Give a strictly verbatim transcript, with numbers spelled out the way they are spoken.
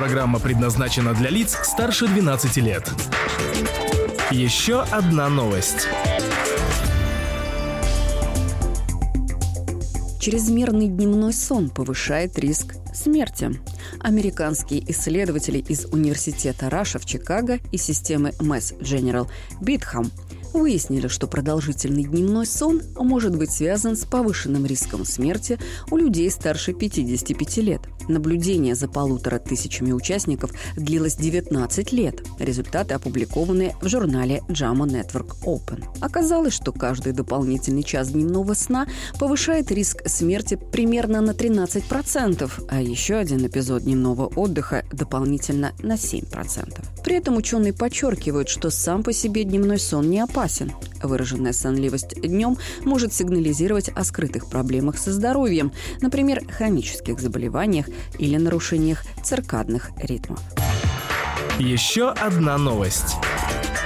программа предназначена для лиц старше двенадцати лет. Еще одна новость. Чрезмерный дневной сон повышает риск смерти. Американские исследователи из Университета Раша в Чикаго и системы Mass General Битхам выяснили, что продолжительный дневной сон может быть связан с повышенным риском смерти у людей старше пятидесяти пяти лет. Наблюдение за полутора тысячами участников длилось девятнадцать лет. Результаты опубликованы в журнале JAMA Network Open. Оказалось, что каждый дополнительный час дневного сна повышает риск смерти примерно на тринадцать процентов, а еще один эпизод дневного отдыха дополнительно на семь процентов. При этом ученые подчеркивают, что сам по себе дневной сон не опасен. Выраженная сонливость днем может сигнализировать о скрытых проблемах со здоровьем, например, хронических заболеваниях или нарушениях циркадных ритмов. Еще одна новость.